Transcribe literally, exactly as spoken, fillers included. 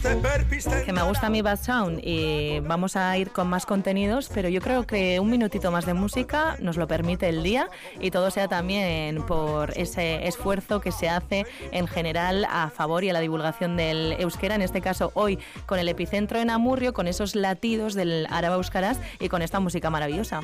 Que me gusta mi Bad Sound y vamos a ir con más contenidos, pero yo creo que un minutito más de música nos lo permite el día y todo sea también por ese esfuerzo que se hace en general a favor y a la divulgación del euskera, en este caso hoy con el epicentro en Amurrio, con esos latidos del Araba Euskaraz y con esta música maravillosa.